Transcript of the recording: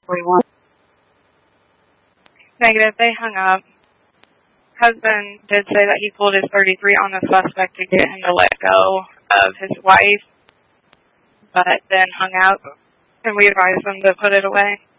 41. Negative. They hung up. Husband did say that he pulled his 33 on the suspect to get him to let go of his wife, but then hung up, and we advised them to put it away.